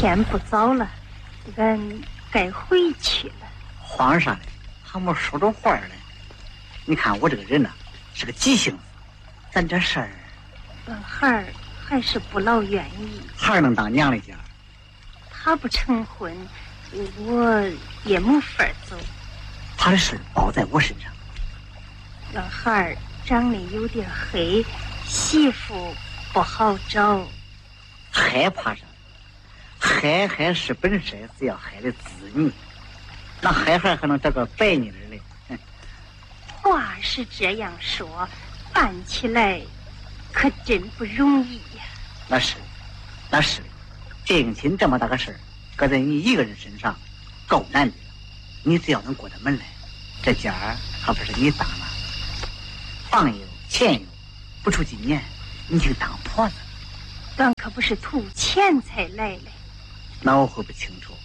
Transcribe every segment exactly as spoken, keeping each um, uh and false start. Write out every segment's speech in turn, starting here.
天不早了，俺该回去了。 皇上嘞，还没说着话嘞。你看我这个人呢、啊，是个急性子，咱这事儿， 俺孩儿还是不老愿意。 孩儿能当娘的家， 他不成婚，我也没法走。 他的事包在我身上。 俺孩儿长得有点黑，媳妇不好找。 害怕啥？害害是本身是要害的子女，那害孩还能找个白女人嘞？嗯、 话是这样说，办起来可真不容易呀。 那是，那是，定亲这么大个事儿，搁在你一个人身上，够难的。你只要能过得门来，这家儿还不是你当了？房有钱有，不出几年，你就当婆子。 俺可不是图钱才来嘞。 那我会不清楚。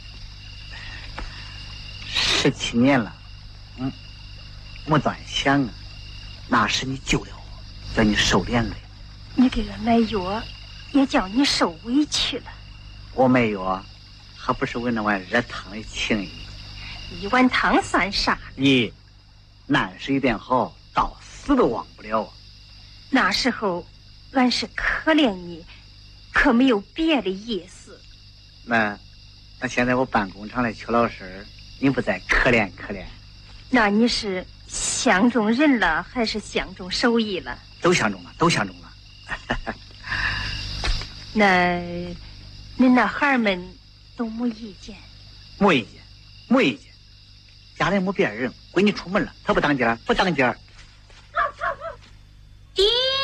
十七年了，嗯，我咋想啊？那时你救了我，叫你受连累。 你给俺买药，也叫你受委屈了。 我买药，还不是为那碗热汤的情谊。 一碗汤算啥？ 你难是一点好，到死都忘不了。 那时候，俺是可怜你，可没有别的意思。 那，那现在我办工厂来缺老师，你不再可怜可怜？ 那你是相中人了，还是相中手艺了？ 都相中了，都相中了。 那，恁那孩儿们都没意见？ 没意见，没意见。家里没别人，闺女出门了，她不当家，不当家。 爹，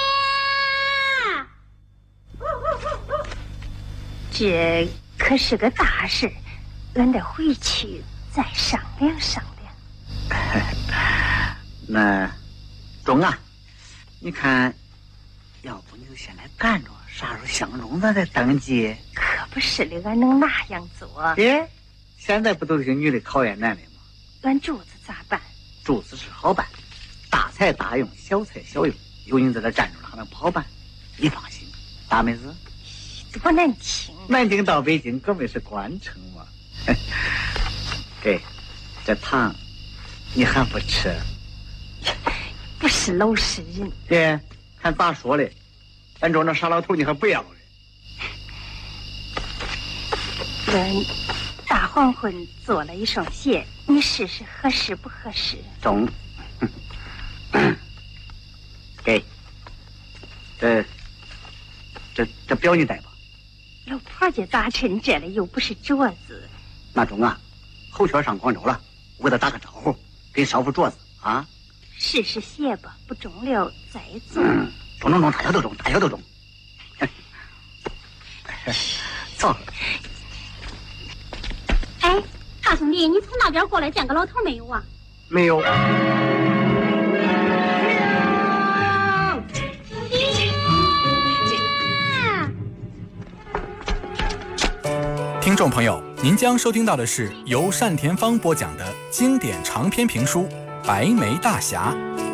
这可是个大事，俺得回去再商量商量。 那，中啊，你看，要不你就先来干着，啥时候相中咱再登记。 可不是的，俺能那样做？ 爹，现在不都是女的考验男的吗？ 俺主子咋办？ 主子是好办，大材大用，小材小用，有你在这站着了，还能不好办？你放心，大妹子。 多难听！ 南京到北京，可没是官城嘛。给，这糖，你还不吃？ 不是老实人。 爹，看咋说嘞？咱找那傻老头，你还不要嘞？ 俺大黄昏做了一双鞋，你试试合适不合适？ 中。给，这这这表你带吧。 老婆家咋趁这了？又不是镯子。 那中啊，后圈上广州了，我给他打个招呼，给捎副镯子啊。 试试鞋吧，不中了再做。 嗯，中中中，大小都中，大小都中。走。 哎，大兄弟，你从那边过来见个老头没有啊？ 没有。 听众朋友，您将收听到的是由单田芳播讲的经典长篇评书《白眉大侠》。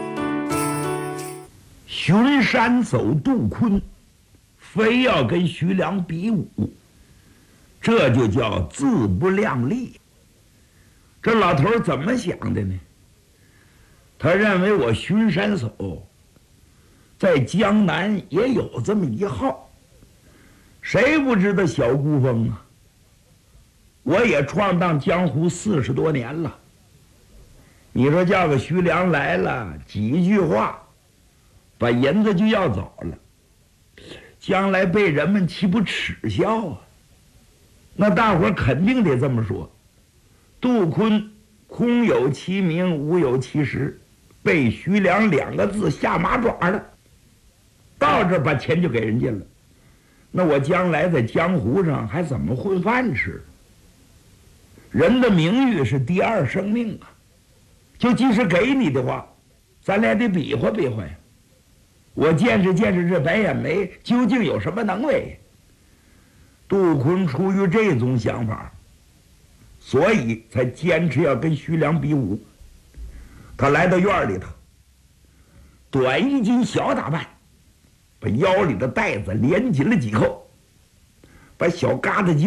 巡山走杜坤，非要跟徐良比武，这就叫自不量力。这老头怎么想的呢？他认为我巡山手在江南也有这么一号，谁不知道小孤峰啊？我也闯荡江湖四十多年了，你说叫个徐良来了，几句话把银子就要走了，将来被人们岂不耻笑啊？那大伙肯定得这么说。杜坤空有其名，无有其实，被徐良两个字下马爪了，到这儿把钱就给人家了，那我将来在江湖上还怎么混饭吃？人的名誉是第二生命啊，就即使给你的话，咱俩得比划比划呀。我见识见识这白眼眉究竟有什么能为。杜坤出于这种想法，所以才坚持要跟徐良比武。他来到院里头，短衣襟小打扮，把腰里的带子连紧了几扣，把小疙瘩揪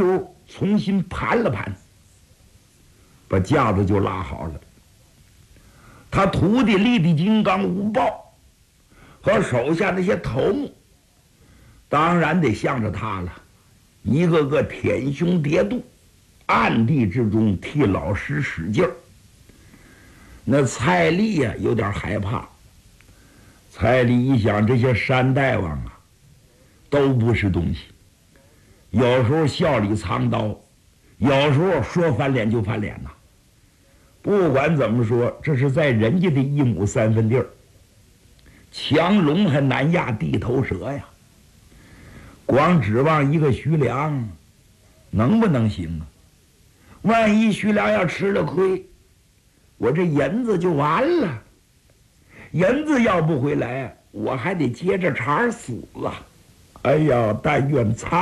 重新盘了盘，把架子就拉好了。他徒弟立地金刚五豹和手下那些头目，当然得向着他了，一个个舔胸叠肚，暗地之中替老师使劲儿。那蔡丽呀、啊、有点害怕。蔡丽一想，这些山大王啊，都不是东西，有时候笑里藏刀，有时候说翻脸就翻脸呐。不管怎么说，这是在人家的一亩三分地儿，强龙还难压地头蛇呀。光指望一个徐良，能不能行啊？万一徐良要吃了亏，我这银子就完了。银子要不回来，我还得接着茬死啊！哎呀，但愿苍